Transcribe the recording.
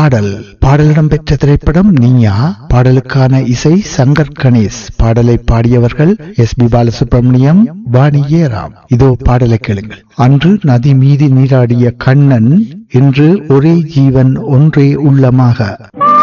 பாடலிடம் பெற்ற திரைப்படம் நீயா. பாடலுக்கான இசை சங்கர் கணேஷ். பாடலை பாடியவர்கள் எஸ்.பி. பாலசுப்ரமணியம், வாணி ஜெயராம். இதோ பாடலை கேளுங்கள். அன்று நதி மீது நீராடிய கண்ணன், இன்று ஒரே ஜீவன் ஒன்றே உள்ளமாக.